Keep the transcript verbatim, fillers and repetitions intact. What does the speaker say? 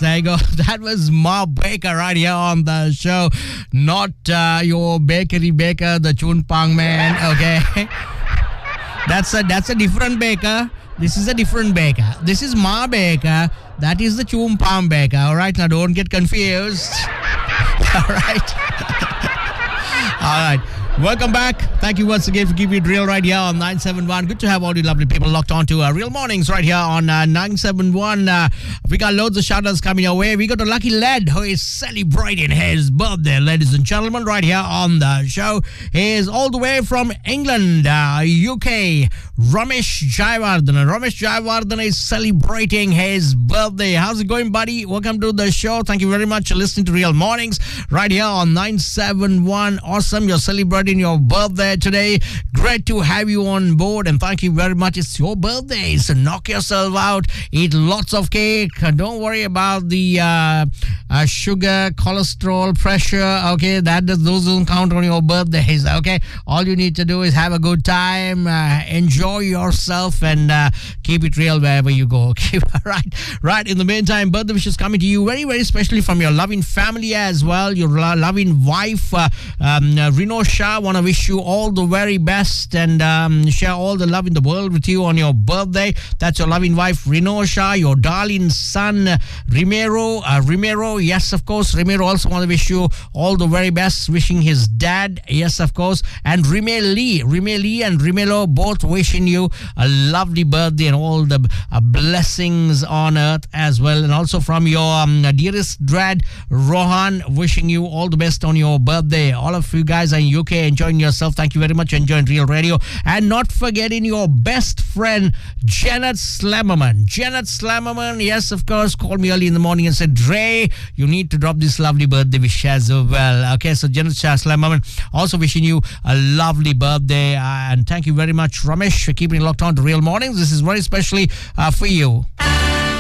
there you go. That was Ma Baker right here on the show. Not uh, your bakery baker, the Chun Pang man, okay? That's a, that's a different baker. This is a different baker. This is Ma Baker. That is the Chun Pang baker, all right? Now, don't get confused. All right? All right. Welcome back. Thank you once again for keeping it real right here on nine seven one. Good to have all you lovely people locked on to uh, Real Mornings right here on uh, nine seven one. Uh, we got loads of shout-outs coming your way. We got a lucky lad who is celebrating his birthday, ladies and gentlemen, right here on the show. He is all the way from England, uh, U K. Ramesh Jayawardena. Ramesh Jayawardena is celebrating his birthday. How's it going, buddy? Welcome to the show. Thank you very much for listening to Real Mornings right here on nine seven one. Awesome. You're celebrating your birthday today. Great to have you on board, and thank you very much. It's your birthday, so knock yourself out. Eat lots of cake. Don't worry about the uh, uh, sugar, cholesterol, pressure. Okay, that does, those don't count on your birthdays. Okay, all you need to do is have a good time, uh, enjoy yourself, and uh, keep it real wherever you go. Okay, right, right. In the meantime, birthday wishes coming to you very, very especially from your loving family as well. Your lo- loving wife, uh, um, uh, Rino Shah. Want to wish you all the very best and um, share all the love in the world with you on your birthday. That's your loving wife, Rino Shah. Your darling son, Rimero. Uh, Rimero, yes, of course. Rimero also want to wish you all the very best. Wishing his dad, yes, of course. And Rime Lee. Rime Lee and Rimelo both wishing you a lovely birthday and all the uh, blessings on earth as well. And also from your um, dearest dad, Rohan, wishing you all the best on your birthday. All of you guys are in U K enjoying yourself. Thank you very much. Enjoying Real Radio. And not forgetting your best friend, Janet Slammerman. Janet Slammerman, yes, of course, called me early in the morning and said, Dre, you need to drop this lovely birthday wish as well. Okay, so Janet Slammerman also wishing you a lovely birthday. Uh, and thank you very much, Ramesh, for keeping it locked on to Real Mornings. This is very especially uh, for you.